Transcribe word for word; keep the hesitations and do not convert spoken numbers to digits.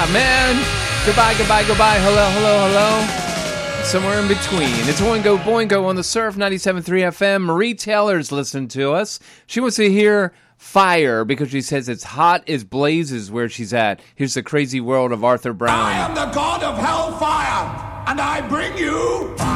man. Goodbye, goodbye, goodbye. Hello, hello, hello. Somewhere in between. It's Oingo Boingo on the Surf ninety-seven point three F M. Marie Taylor's listening to us. She wants to hear Fire because she says it's hot as blazes where she's at. Here's the crazy world of Arthur Brown. I am the god of hellfire, and I bring you